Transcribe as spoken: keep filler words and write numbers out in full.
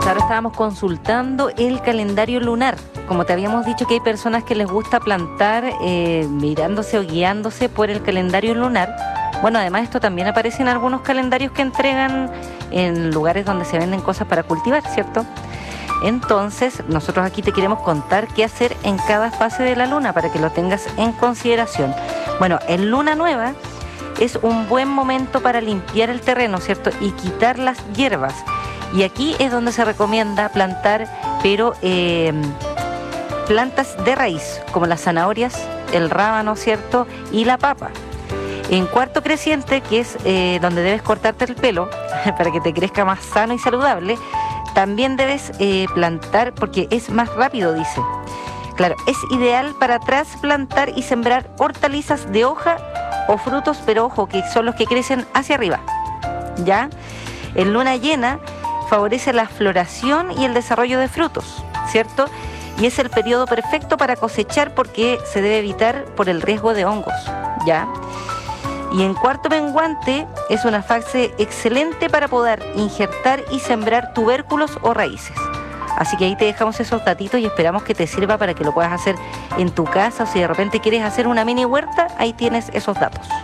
ahora estábamos consultando el calendario lunar. Como te habíamos dicho que hay personas que les gusta plantar eh, mirándose o guiándose por el calendario lunar. Bueno, además esto también aparece en algunos calendarios que entregan en lugares donde se venden cosas para cultivar, ¿cierto? Entonces, nosotros aquí te queremos contar qué hacer en cada fase de la luna para que lo tengas en consideración. Bueno, en luna nueva es un buen momento para limpiar el terreno, ¿cierto? Y quitar las hierbas. Y aquí es donde se recomienda plantar, pero eh, plantas de raíz, como las zanahorias, el rábano, ¿cierto? Y la papa. En cuarto creciente, que es eh, donde debes cortarte el pelo para que te crezca más sano y saludable, también debes eh, plantar, porque es más rápido, dice. Claro, es ideal para trasplantar y sembrar hortalizas de hoja o frutos, pero ojo, que son los que crecen hacia arriba, ¿ya? En luna llena favorece la floración y el desarrollo de frutos, ¿cierto? Y es el periodo perfecto para cosechar porque se debe evitar por el riesgo de hongos, ¿ya? Y en cuarto menguante es una fase excelente para poder injertar y sembrar tubérculos o raíces. Así que ahí te dejamos esos datitos y esperamos que te sirva para que lo puedas hacer en tu casa, o si de repente quieres hacer una mini huerta, ahí tienes esos datos.